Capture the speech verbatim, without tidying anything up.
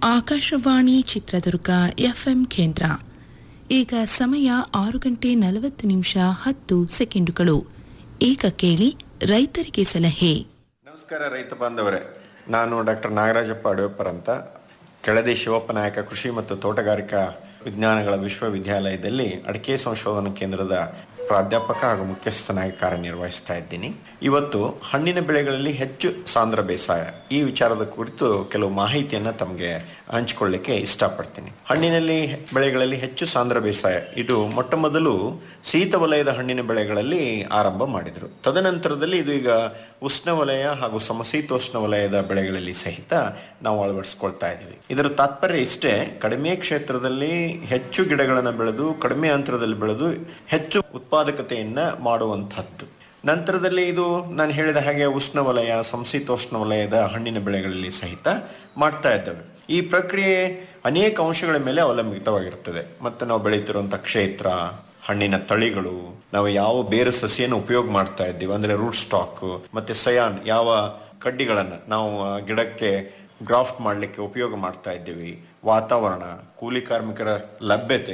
Akashvani Chitradurga FM ಕೇಂದ್ರ. ಈಗ ಸಮಯ ಆರು ಗಂಟೆ ನಲವತ್ತು ನಿಮಿಷ ಹತ್ತು ಸೆಕೆಂಡುಗಳು. ಈಗ ಕೇಳಿ ರೈತರಿಗೆ ಸಲಹೆ. ನಮಸ್ಕಾರ ರೈತ ಬಾಂಧವರೇ, ನಾನು ಡಾಕ್ಟರ್ ನಾಗರಾಜಪ್ಪ ಅಡವೆಪ್ಪರ್ ಅಂತ ಕೆಳದಿ ಶಿವಪ್ಪ ನಾಯಕ ಕೃಷಿ ಮತ್ತು ತೋಟಗಾರಿಕಾ ವಿಜ್ಞಾನಗಳ ವಿಶ್ವವಿದ್ಯಾಲಯದಲ್ಲಿ ಅಡಿಕೆ ಸಂಶೋಧನಾ ಕೇಂದ್ರದ ಪ್ರಾಧ್ಯಾಪಕ ಹಾಗೂ ಮುಖ್ಯಸ್ಥನಾಗಿ ಕಾರ್ಯನಿರ್ವಹಿಸ್ತಾ ಇದ್ದೀನಿ. ಇವತ್ತು ಹಣ್ಣಿನ ಬೆಳೆಗಳಲ್ಲಿ ಹೆಚ್ಚು ಸಾಂದ್ರ ಬೇಸಾಯ ಈ ವಿಚಾರದ ಕುರಿತು ಕೆಲವು ಮಾಹಿತಿಯನ್ನು ತಮಗೆ ಹಂಚಿಕೊಳ್ಳಿಕ್ಕೆ ಇಷ್ಟಪಡ್ತೀನಿ. ಹಣ್ಣಿನಲ್ಲಿ ಬೆಳೆಗಳಲ್ಲಿ ಹೆಚ್ಚು ಸಾಂದ್ರ ಬೇಸಾಯ ಇದು ಮೊಟ್ಟ ಮೊದಲು ಶೀತ ವಲಯದ ಹಣ್ಣಿನ ಬೆಳೆಗಳಲ್ಲಿ ಆರಂಭ ಮಾಡಿದರು. ತದನಂತರದಲ್ಲಿ ಇದು ಈಗ ಉಷ್ಣವಲಯ ಹಾಗೂ ಸಮಶೀತೋಷ್ಣ ವಲಯದ ಬೆಳೆಗಳಲ್ಲಿ ಸಹಿತ ನಾವು ಅಳವಡಿಸ್ಕೊಳ್ತಾ ಇದ್ದೀವಿ. ಇದರ ತಾತ್ಪರ್ಯ ಇಷ್ಟೇ, ಕಡಿಮೆ ಕ್ಷೇತ್ರದಲ್ಲಿ ಹೆಚ್ಚು ಗಿಡಗಳನ್ನು ಬೆಳೆದು ಕಡಿಮೆ ಅಂತರದಲ್ಲಿ ಬೆಳೆದು ಹೆಚ್ಚು ಉತ್ಪಾದಕತೆಯನ್ನ ಮಾಡುವಂತಹದ್ದು. ನಂತರದಲ್ಲಿ ಇದು ನಾನು ಹೇಳಿದ ಹಾಗೆ ಉಷ್ಣವಲಯ ಸಮಶೀತೋಷ್ಣ ವಲಯದ ಹಣ್ಣಿನ ಬೆಳೆಗಳಲ್ಲಿ ಸಹಿತ ಮಾಡ್ತಾ ಇದ್ದೇವೆ. ಈ ಪ್ರಕ್ರಿಯೆ ಅನೇಕ ಅಂಶಗಳ ಮೇಲೆ ಅವಲಂಬಿತವಾಗಿರ್ತದೆ. ಮತ್ತು ನಾವು ಬೆಳೀತಿರುವಂಥ ಕ್ಷೇತ್ರ, ಹಣ್ಣಿನ ತಳಿಗಳು, ನಾವು ಯಾವ ಬೇರು ಸಸಿಯನ್ನು ಉಪಯೋಗ ಮಾಡ್ತಾ ಇದ್ದೀವಿ ಅಂದ್ರೆ ರೂಟ್ ಸ್ಟಾಕ್, ಮತ್ತೆ ಸಯಾನ್ ಯಾವ ಕಡ್ಡಿಗಳನ್ನು ನಾವು ಗಿಡಕ್ಕೆ ಗ್ರಾಫ್ಟ್ ಮಾಡಲಿಕ್ಕೆ ಉಪಯೋಗ ಮಾಡ್ತಾ ಇದ್ದೀವಿ, ವಾತಾವರಣ, ಕೂಲಿ ಕಾರ್ಮಿಕರ ಲಭ್ಯತೆ